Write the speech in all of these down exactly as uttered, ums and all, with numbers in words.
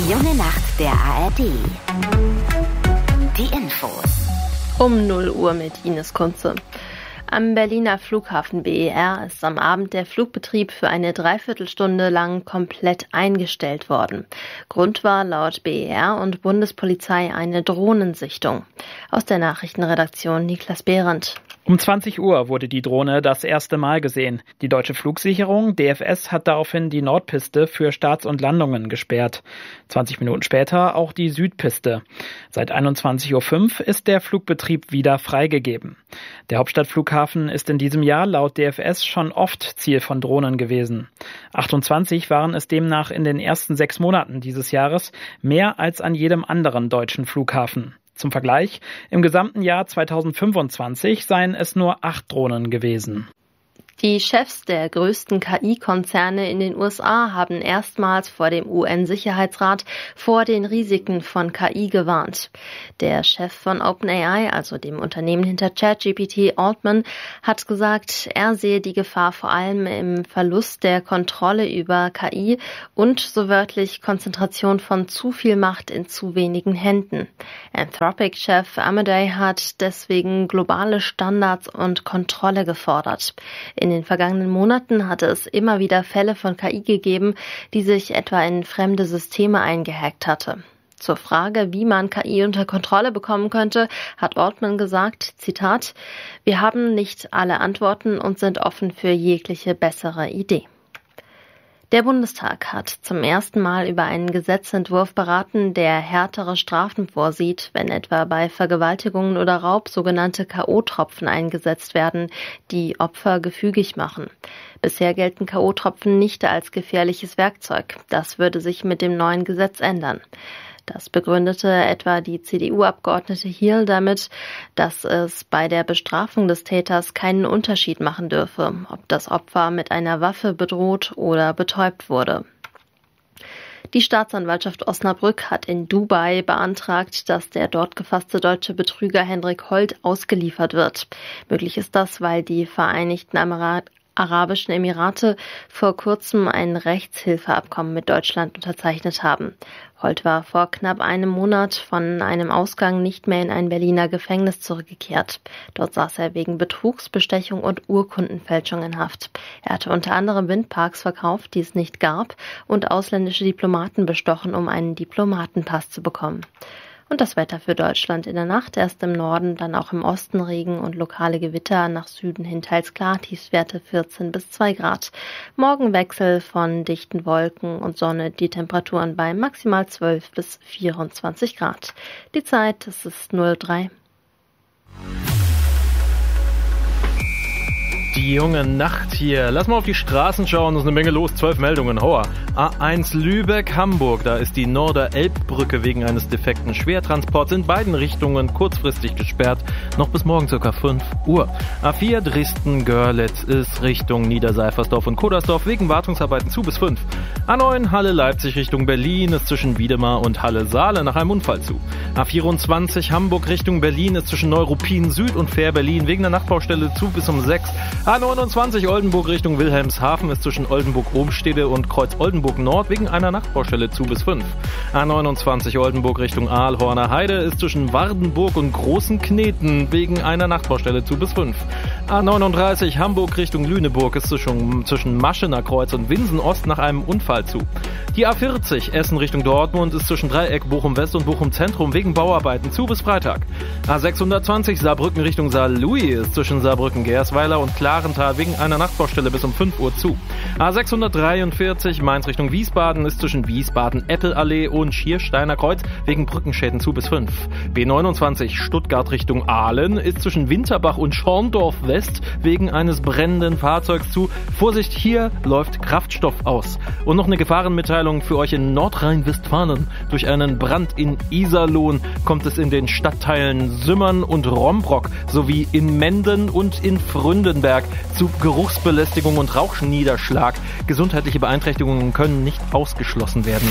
Die junge Nacht der A R D. Die Infos. Um null Uhr mit Ines Kunze. Am Berliner Flughafen B E R ist am Abend der Flugbetrieb für eine Dreiviertelstunde lang komplett eingestellt worden. Grund war laut B E R und Bundespolizei eine Drohnensichtung. Aus der Nachrichtenredaktion Niklas Behrendt. Um zwanzig Uhr wurde die Drohne das erste Mal gesehen. Die Deutsche Flugsicherung, D F S, hat daraufhin die Nordpiste für Starts und Landungen gesperrt. zwanzig Minuten später auch die Südpiste. Seit einundzwanzig Uhr fünf ist der Flugbetrieb wieder freigegeben. Der Hauptstadtflughafen ist in diesem Jahr laut D F S schon oft Ziel von Drohnen gewesen. achtundzwanzig waren es demnach in den ersten sechs Monaten dieses Jahres, mehr als an jedem anderen deutschen Flughafen. Zum Vergleich, im gesamten Jahr zweitausendfünfundzwanzig seien es nur acht Drohnen gewesen. Die Chefs der größten K I-Konzerne in den U S A haben erstmals vor dem U N-Sicherheitsrat vor den Risiken von K I gewarnt. Der Chef von OpenAI, also dem Unternehmen hinter ChatGPT, Altman, hat gesagt, er sehe die Gefahr vor allem im Verlust der Kontrolle über K I und so wörtlich Konzentration von zu viel Macht in zu wenigen Händen. Anthropic-Chef Amadei hat deswegen globale Standards und Kontrolle gefordert. In In den vergangenen Monaten hatte es immer wieder Fälle von K I gegeben, die sich etwa in fremde Systeme eingehackt hatte. Zur Frage, wie man K I unter Kontrolle bekommen könnte, hat Altman gesagt, Zitat, wir haben nicht alle Antworten und sind offen für jegliche bessere Idee. Der Bundestag hat zum ersten Mal über einen Gesetzentwurf beraten, der härtere Strafen vorsieht, wenn etwa bei Vergewaltigungen oder Raub sogenannte K O-Tropfen eingesetzt werden, die Opfer gefügig machen. Bisher gelten K O-Tropfen nicht als gefährliches Werkzeug. Das würde sich mit dem neuen Gesetz ändern. Das begründete etwa die C D U-Abgeordnete Hill damit, dass es bei der Bestrafung des Täters keinen Unterschied machen dürfe, ob das Opfer mit einer Waffe bedroht oder betäubt wurde. Die Staatsanwaltschaft Osnabrück hat in Dubai beantragt, dass der dort gefasste deutsche Betrüger Hendrik Holt ausgeliefert wird. Möglich ist das, weil die Vereinigten Emirate Arabischen Emirate vor kurzem ein Rechtshilfeabkommen mit Deutschland unterzeichnet haben. Holt war vor knapp einem Monat von einem Ausgang nicht mehr in ein Berliner Gefängnis zurückgekehrt. Dort saß er wegen Betrugs, Bestechung und Urkundenfälschung in Haft. Er hatte unter anderem Windparks verkauft, die es nicht gab, und ausländische Diplomaten bestochen, um einen Diplomatenpass zu bekommen. Und das Wetter für Deutschland in der Nacht, erst im Norden, dann auch im Osten Regen und lokale Gewitter, nach Süden hin teils klar, Tiefstwerte vierzehn bis zwei Grad. Morgen Wechsel von dichten Wolken und Sonne, die Temperaturen bei maximal zwölf bis vierundzwanzig Grad. Die Zeit, es ist null drei. Die junge Nacht hier. Lass mal auf die Straßen schauen, es ist eine Menge los. Zwölf Meldungen, Hauer. A eins Lübeck-Hamburg, da ist die Norder-Elbbrücke wegen eines defekten Schwertransports in beiden Richtungen kurzfristig gesperrt. Noch bis morgen ca. fünf Uhr. A vier Dresden-Görlitz ist Richtung Niederseifersdorf und Kodersdorf wegen Wartungsarbeiten zu bis fünf. A neun Halle-Leipzig Richtung Berlin ist zwischen Wiedemar und Halle-Saale nach einem Unfall zu. A vierundzwanzig Hamburg Richtung Berlin ist zwischen Neuruppin Süd und Fähr-Berlin wegen der Nachtbaustelle zu bis um sechs. A neunundzwanzig Oldenburg Richtung Wilhelmshaven ist zwischen Oldenburg-Ohmstede und Kreuz-Oldenburg Nord wegen einer Nachtbaustelle zu bis fünf. A neunundzwanzig Oldenburg Richtung Aalhorner Heide ist zwischen Wardenburg und Großen Kneten wegen einer Nachtbaustelle zu bis fünf. A neununddreißig Hamburg Richtung Lüneburg ist zwischen, zwischen Maschener Kreuz und Winsen Ost nach einem Unfall zu. Die A vierzig Essen Richtung Dortmund ist zwischen Dreieck Bochum West und Bochum Zentrum wegen Bauarbeiten zu bis Freitag. A sechshundertzwanzig Saarbrücken Richtung Saarlouis ist zwischen Saarbrücken-Gersweiler und Klarental wegen einer Nachtbaustelle bis um fünf Uhr zu. A sechshundertdreiundvierzig Mainz Richtung Wiesbaden ist zwischen Wiesbaden-Eppelallee und Schiersteiner Kreuz wegen Brückenschäden zu bis fünf. B neunundzwanzig Stuttgart Richtung Aalen ist zwischen Winterbach und Schorndorf West wegen eines brennenden Fahrzeugs zu. Vorsicht, hier läuft Kraftstoff aus. Und noch eine Gefahrenmitteilung für euch in Nordrhein-Westfalen. Durch einen Brand in Iserlohn kommt es in den Stadtteilen Sümmern und Rombrock sowie in Menden und in Fründenberg zu Geruchsbelästigung und Rauchniederschlag. Gesundheitliche Beeinträchtigungen können nicht ausgeschlossen werden.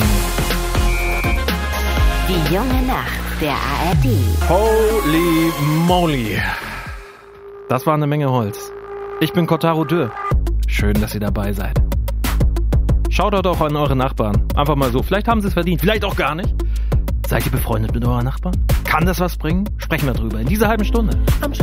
Die junge Nacht der A R D. Holy moly. Das war eine Menge Holz. Ich bin Kotaro Dürr. Schön, dass ihr dabei seid. Schaut doch an eure Nachbarn. Einfach mal so. Vielleicht haben sie es verdient, vielleicht auch gar nicht. Seid ihr befreundet mit euren Nachbarn? Kann das was bringen? Sprechen wir drüber in dieser halben Stunde.